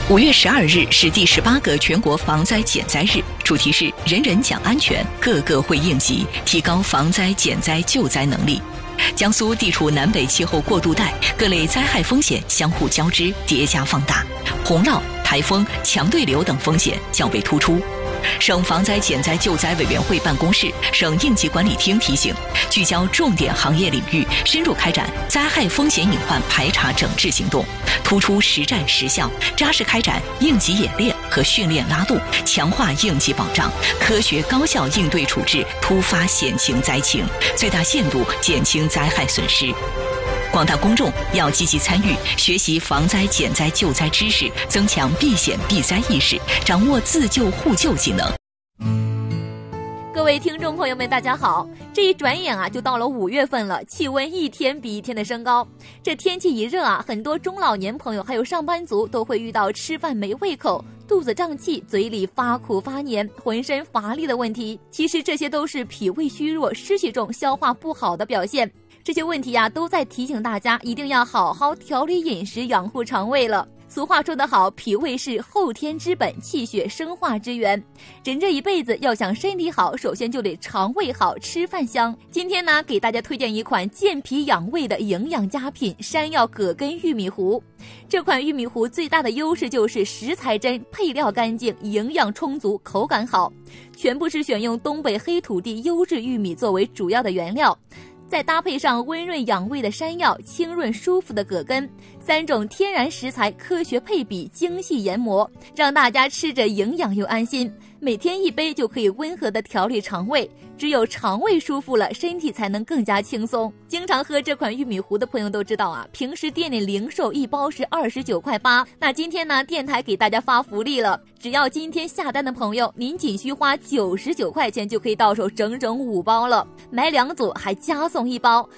5月12日是第18个全国防灾减灾日，主题是人人讲安全，个个会应急，提高防灾减灾救灾能力。江苏地处南北气候过渡带，各类灾害风险相互交织、叠加放大，洪涝、台风、强对流等风险较为突出。省防灾减灾救灾委员会办公室、省应急管理厅提醒，聚焦重点行业领域，深入开展灾害风险隐患排查整治行动，突出实战实效，扎实开展应急演练和训练拉动，强化应急保障，科学高效应对处置突发险情灾情，最大限度减轻灾害损失。广大公众要积极参与，学习防灾减灾救灾知识，增强避险避灾意识，掌握自救互救技能。 各位听众朋友们，大家好！这一转眼就到了5月份了，气温一天比一天的升高。这天气一热很多中老年朋友还有上班族都会遇到吃饭没胃口、肚子胀气、嘴里发苦发黏、浑身乏力的问题。其实这些都是脾胃虚弱、湿气重、消化不好的表现。这些问题都在提醒大家一定要好好调理饮食，养护肠胃了。俗话说得好，脾胃是后天之本，气血生化之源。人这一辈子要想身体好，首先就得肠胃好，吃饭香。今天呢，给大家推荐一款健脾养胃的营养佳品——山药葛根玉米糊。这款玉米糊最大的优势就是食材真、配料干净、营养充足、口感好，全部是选用东北黑土地优质玉米作为主要的原料。再搭配上温润养胃的山药、清润舒服的葛根，3种天然食材科学配比、精细研磨，让大家吃着营养又安心。每天1杯就可以温和的调理肠胃，只有肠胃舒服了，身体才能更加轻松。经常喝这款玉米糊的朋友都知道平时店里零售1包是29.8块。那今天呢，电台给大家发福利了，只要今天下单的朋友，您仅需花99块钱就可以到手整整5包了，买2组还加送1包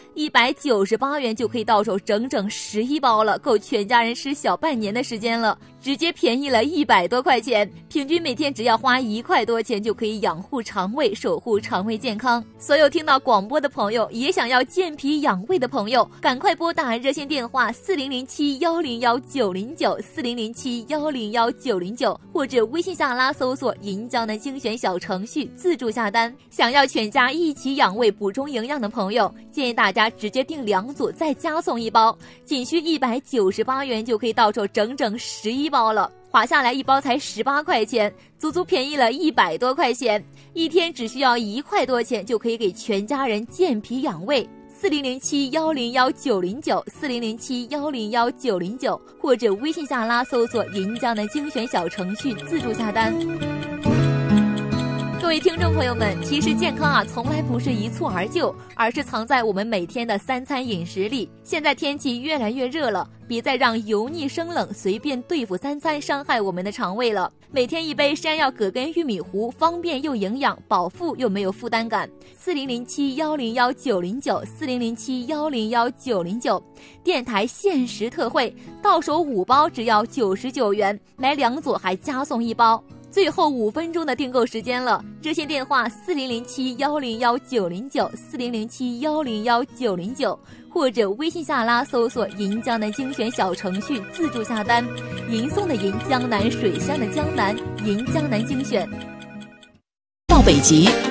，198元就可以到手整整11包了，够全家人吃小半年的时间了，直接便宜了100多块钱，平均每天只要花1块多钱就可以养护肠胃，守护肠胃健康。所有听到广播的朋友，也想要健脾养胃的朋友，赶快拨打热线电话4007-101-909，4007-101-909，或者微信下拉搜索银江南精选小程序自助下单。想要全家一起养胃补充营养的朋友，建议大家直接订2组再加送1包，仅需198元就可以到手整整11包了，划下来1包才18块钱，足足便宜了100多块钱，一天只需要1块多钱就可以给全家人健脾养胃。4007-101-909，4007-101-909，或者微信下拉搜索银江南精选小程序自助下单。各位听众朋友们，其实健康从来不是一蹴而就，而是藏在我们每天的3餐饮食里。现在天气越来越热了，别再让油腻生冷随便对付3餐，伤害我们的肠胃了。每天1杯山药葛根玉米糊，方便又营养，饱腹又没有负担感。4007-101-909，4007-101-909，电台限时特惠，到手5包只要99元，买2组还加送1包。最后5分钟的订购时间了，热线电话4007-101-909，4007-101-909，或者微信下拉搜索银江南精选小程序自助下单。银送的银，江南水乡的江南，银江南精选。 到北极